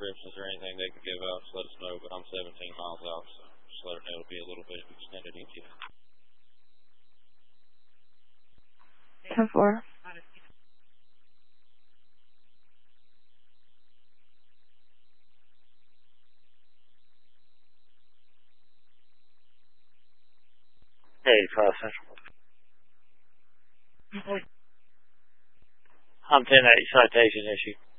descriptions or anything they can give out, just let us know. But I'm 17 miles out, so just let them know it'll be a little bit of extended ETA. 10-4. Hey, 5 Central. I'm 10-8, citation issue.